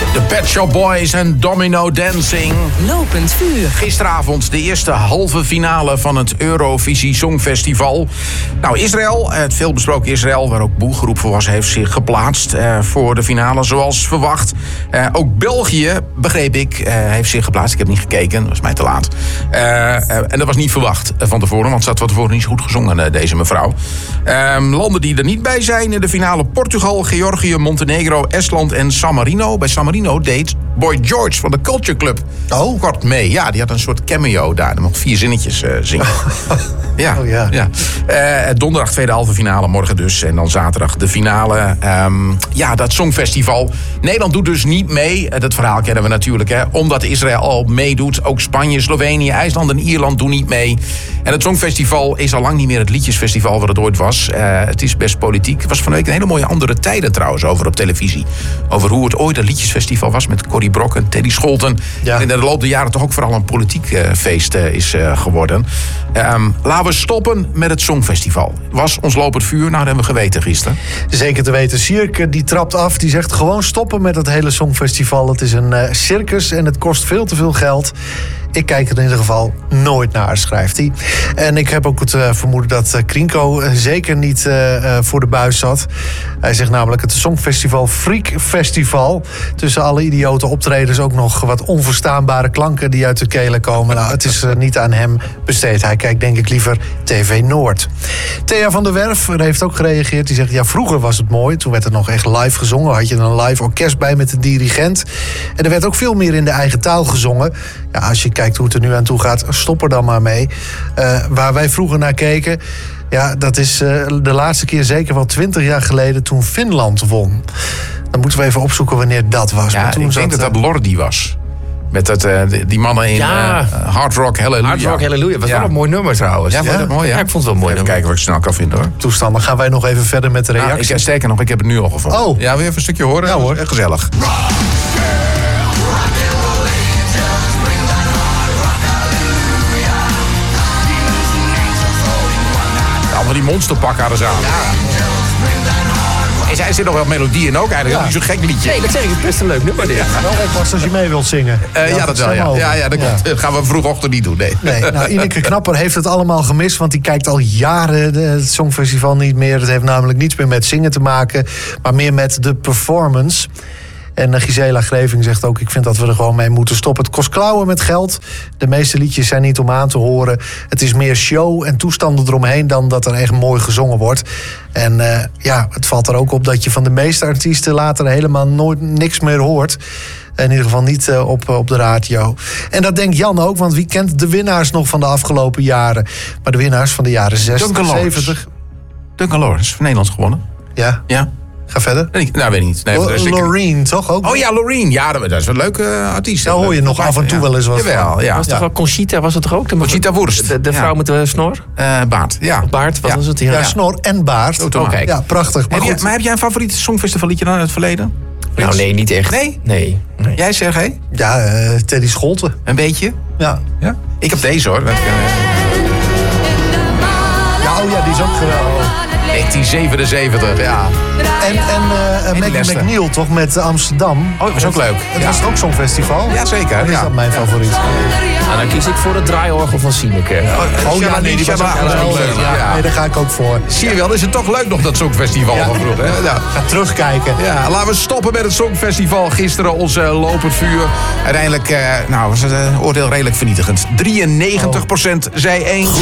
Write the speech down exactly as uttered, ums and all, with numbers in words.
De Pet Shop Boys en Domino Dancing. Lopend vuur. Gisteravond de eerste halve finale van het Eurovisie Songfestival. Nou, Israël, het veelbesproken Israël, waar ook Boelgroep voor was, heeft zich geplaatst uh, voor de finale zoals verwacht. Uh, ook België, begreep ik, uh, heeft zich geplaatst. Ik heb niet gekeken, dat was mij te laat. Uh, uh, en dat was niet verwacht uh, van tevoren, want ze had van tevoren niet zo goed gezongen, uh, deze mevrouw. Uh, landen die er niet bij zijn in de finale: Portugal, Georgië, Montenegro, Estland en San Marino. Bij San Marino deed Boy George van de Culture Club oh. kort mee. Ja, die had een soort cameo daar. Hij mocht vier zinnetjes uh, zingen. ja, oh, ja. ja. Uh, donderdag tweede halve finale, morgen dus. En dan zaterdag de finale. Um, ja, dat Songfestival. Nederland doet dus niet mee. Uh, dat verhaal kennen we natuurlijk. Hè, omdat Israël al meedoet. Ook Spanje, Slovenië, IJsland en Ierland doen niet mee. En het Songfestival is al lang niet meer het liedjesfestival wat het ooit was. Uh, het is best politiek. Het was van de week een hele mooie Andere Tijden trouwens over op televisie. Over hoe het ooit een liedjesfestival was met Corrie Brok en Teddy Scholten. Ja. En in de loop der jaren toch ook vooral een politiek uh, feest uh, is uh, geworden. Um, laten we stoppen met het Songfestival. Was ons lopend vuur? Nou, dat hebben we geweten gisteren. Zeker te weten. Sierke die trapt af. Die zegt gewoon stoppen met het hele Songfestival. Het is een uh, circus en het kost veel te veel geld. Ik kijk er in ieder geval nooit naar, schrijft hij. En ik heb ook het uh, vermoeden dat uh, Krinko uh, zeker niet uh, uh, voor de buis zat. Hij zegt namelijk het Songfestival Freak Festival. Tussen alle idiote optredens ook nog wat onverstaanbare klanken die uit de kelen komen. Nou, het is uh, niet aan hem besteed. Hij kijkt denk ik liever T V Noord. Thea van der Werf heeft ook gereageerd. Die zegt, ja, vroeger was het mooi. Toen werd er nog echt live gezongen. Had je een live orkest bij met de dirigent. En er werd ook veel meer in de eigen taal gezongen. Ja, als je kijkt hoe het er nu aan toe gaat, stop er dan maar mee. Uh, waar wij vroeger naar keken, ja, dat is uh, de laatste keer zeker wel twintig jaar geleden toen Finland won. Dan moeten we even opzoeken wanneer dat was. Ja, maar toen ik zat, denk dat dat Lordi was. Met dat, uh, die mannen in ja. uh, Hard Rock Hallelujah. Hard Rock Hallelujah, was ja. wel een mooi nummer trouwens. Ja, vond je dat mooi? Ja? Ja, ik vond het wel mooi. Even kijken wat ik snel kan vinden, hoor. Toestanden. Gaan wij nog even verder met de reactie? Nou, ik, sterker nog, ik heb het nu al gevonden. Oh. Ja, wil je even een stukje horen? Ja, hoor. Echt gezellig. Allemaal die monsterpakken hadden ze aan. Ja. En zij zit nog wel melodie in ook eigenlijk. Ja. Niet zo'n gek liedje. Nee, dat zeg ik. Het is best een leuk nummer dit. Ja. Wel oppassen als je mee wilt zingen. Uh, ja, ja, dat wel. Ja, ja, ja, dat, ja. Komt, dat gaan we vroegochtend niet doen. Nee. nee nou, Ineke Knapper heeft het allemaal gemist. Want die kijkt al jaren het Songfestival niet meer. Het heeft namelijk niets meer met zingen te maken. Maar meer met de performance. En uh, Gisela Greving zegt ook, ik vind dat we er gewoon mee moeten stoppen. Het kost klauwen met geld. De meeste liedjes zijn niet om aan te horen. Het is meer show en toestanden eromheen dan dat er echt mooi gezongen wordt. En uh, ja, het valt er ook op dat je van de meeste artiesten later helemaal nooit niks meer hoort. In ieder geval niet uh, op, op de radio. En dat denkt Jan ook, want wie kent de winnaars nog van de afgelopen jaren? Maar de winnaars van de jaren zestig, Duncan zeventig... Lawrence. Duncan Lawrence, van Nederland gewonnen. Ja? Ja. Ga verder. Nee, nou, weet ik niet. Nee, L- Loreen, toch ook? Oh ja, Loreen. Ja, dat is een leuke uh, artiest. Daar hoor je nog af en toe ja. wel eens wat Jawel, van. ja. Was ja. toch wel Conchita, was het toch ook? De, Conchita Wurst. De, de vrouw ja. met de snor? Uh, baard, ja. Baard, wat ja. was het? Ja, Ja, ja snor en baard. Oh, okay. Ja, prachtig. Maar, heb je, maar heb jij een favoriet songfestivalliedje dan uit het verleden? Nou, nee, niet echt. Nee? Nee. nee. Jij zegt, hé? Ja, uh, Teddy Scholten. Een beetje? Ja. ja. Ik heb deze, hoor. Ja, oh ja, die is ook geweldig. negentien zevenenzeventig, ja. En, en uh, Maggie McNeil toch met Amsterdam. Oh, dat was ook leuk. Het ja. was ook zo'n festival. Ja, zeker. Dat is ja. dat mijn favoriet. Nou, dan kies ik voor het draaiorgel van Sineke. Oh, oh ja, nee, die was ook heel leuk. Ja, ja. Nee, daar ga ik ook voor. Zie je wel, is het toch leuk nog dat Songfestival ja. van vroeger. Hè? Ja. Ga terugkijken. Ja, laten we stoppen met het Songfestival. Gisteren ons uh, lopend vuur. Uiteindelijk uh, nou, was het uh, oordeel redelijk vernietigend. drieënnegentig procent zei één.